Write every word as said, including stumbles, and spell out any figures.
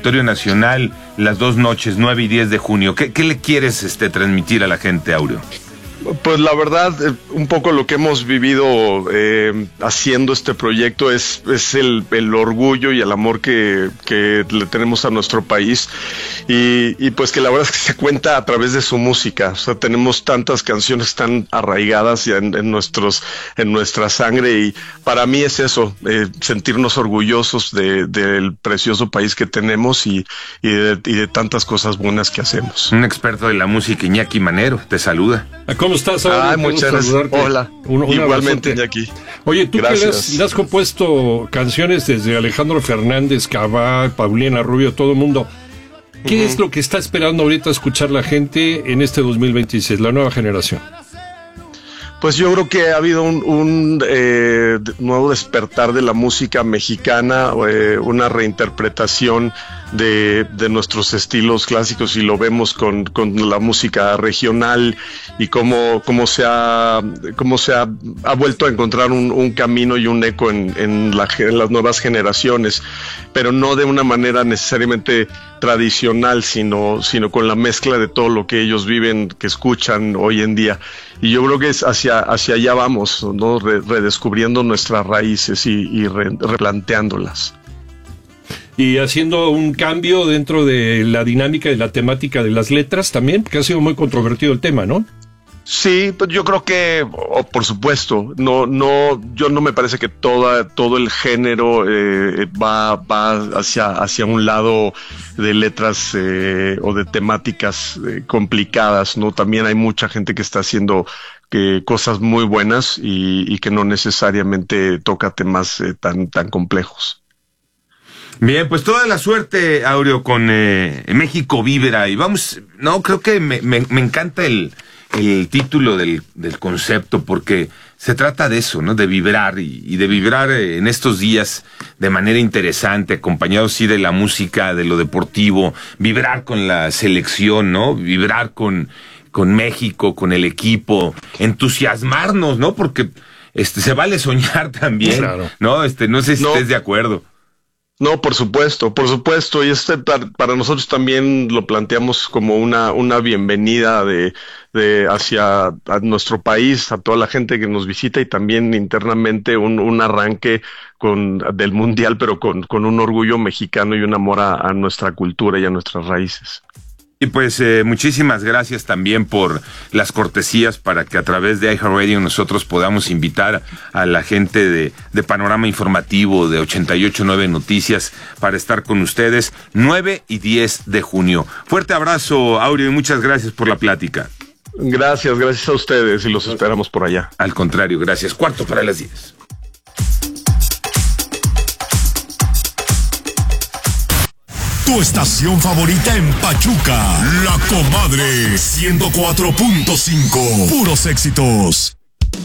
Auditorio Nacional las dos noches, nueve y diez de junio. ¿Qué, qué le quieres este, transmitir a la gente, Áureo? Pues la verdad, eh, un poco lo que hemos vivido eh, haciendo este proyecto es, es el, el orgullo y el amor que, que le tenemos a nuestro país y, y pues que la verdad es que se cuenta a través de su música. O sea, tenemos tantas canciones tan arraigadas en, en, nuestros, en nuestra sangre y para mí es eso, eh, sentirnos orgullosos de, del precioso país que tenemos y, y, de, y de tantas cosas buenas que hacemos. Un experto de la música, Iñaki Manero, te saluda. ¿Cómo estás? Ah, muchas gracias. Hola. Un, un Igualmente, Iñaki. Oye, tú gracias. que le has, le has compuesto canciones desde Alejandro Fernández, Cabá, Paulina Rubio, todo el mundo. ¿Qué uh-huh. es lo que está esperando ahorita escuchar la gente en este dos mil veintiséis, la nueva generación? Pues yo creo que ha habido un, un eh, nuevo despertar de la música mexicana, eh, una reinterpretación de, de nuestros estilos clásicos y lo vemos con, con la música regional y cómo, cómo se ha, cómo se ha, ha vuelto a encontrar un, un camino y un eco en, en, la, en las nuevas generaciones, pero no de una manera necesariamente tradicional, sino, sino con la mezcla de todo lo que ellos viven, que escuchan hoy en día. Y yo creo que es hacia, hacia allá vamos, ¿no? Re, redescubriendo nuestras raíces y, y re, replanteándolas. Y haciendo un cambio dentro de la dinámica y la temática de las letras también, porque ha sido muy controvertido el tema, ¿no? Sí, pues yo creo que, oh, por supuesto, no, no, yo no me parece que toda, todo el género eh, va, va hacia, hacia un lado de letras eh, o de temáticas eh, complicadas, ¿no? También hay mucha gente que está haciendo que cosas muy buenas y, y que no necesariamente toca temas eh, tan, tan complejos. Bien, pues toda la suerte, Áureo, con eh, México Vibra. Y vamos, no, creo que me, me, me encanta el, el título del, del concepto, porque se trata de eso, ¿no? De vibrar y, y de vibrar eh, en estos días de manera interesante, acompañado sí de la música, de lo deportivo, vibrar con la selección, ¿no? Vibrar con, con México, con el equipo, entusiasmarnos, ¿no? Porque este se vale soñar también, claro. ¿No? Este, no sé si no. estés de acuerdo. No, por supuesto, por supuesto, y este para, para nosotros también lo planteamos como una una bienvenida de de hacia a nuestro país, a toda la gente que nos visita y también internamente un un arranque con del mundial, pero con con un orgullo mexicano y un amor a, a nuestra cultura y a nuestras raíces. Y pues eh, muchísimas gracias también por las cortesías para que a través de iHeartRadio nosotros podamos invitar a la gente de, de Panorama Informativo de ochenta y ocho punto nueve Noticias para estar con ustedes nueve y diez de junio. Fuerte abrazo, Áureo, y muchas gracias por la plática. Gracias, gracias a ustedes y los esperamos por allá. Al contrario, gracias. Cuarto para las diez. Tu estación favorita en Pachuca, La Comadre, ciento cuatro punto cinco. Puros éxitos.